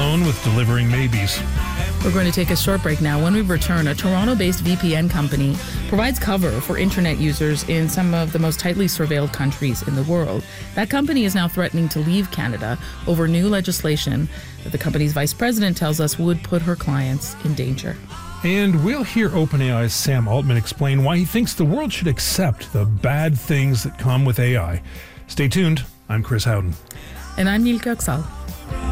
alone with delivering maybes. We're going to take a short break now. When we return, a Toronto-based VPN company provides cover for internet users in some of the most tightly surveilled countries in the world. That company is now threatening to leave Canada over new legislation that the company's vice president tells us would put her clients in danger. And we'll hear OpenAI's Sam Altman explain why he thinks the world should accept the bad things that come with AI. Stay tuned. I'm Chris Howden. And I'm Nilka Aksal.